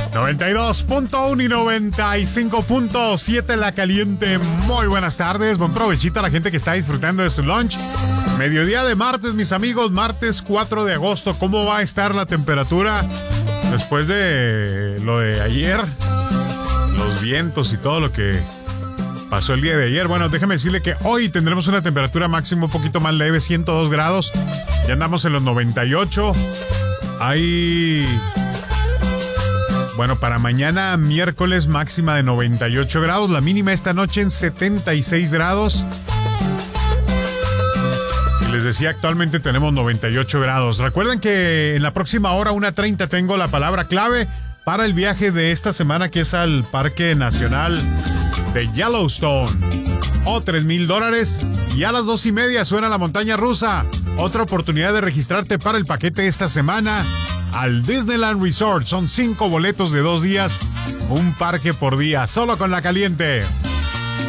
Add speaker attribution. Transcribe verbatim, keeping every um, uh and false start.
Speaker 1: noventa y dos punto uno y noventa y cinco punto siete La Caliente. Muy buenas tardes, buen provechito a la gente que está disfrutando de su lunch. Mediodía de martes, mis amigos, martes cuatro de agosto. ¿Cómo va a estar la temperatura después de lo de ayer? Los vientos y todo lo que pasó el día de ayer. Bueno, déjame decirle que hoy tendremos una temperatura máxima un poquito más leve, ciento dos grados. Ya andamos en los noventa y ocho. Hay... Bueno, para mañana, miércoles, máxima de noventa y ocho grados. La mínima esta noche en setenta y seis grados. Y les decía, actualmente tenemos noventa y ocho grados. Recuerden que en la próxima hora, una treinta, tengo la palabra clave para el viaje de esta semana, que es al Parque Nacional de Yellowstone. O tres mil dólares. Y a las dos y media suena la montaña rusa. Otra oportunidad de registrarte para el paquete esta semana al Disneyland Resort. Son cinco boletos de dos días, un parque por día, solo con La Caliente.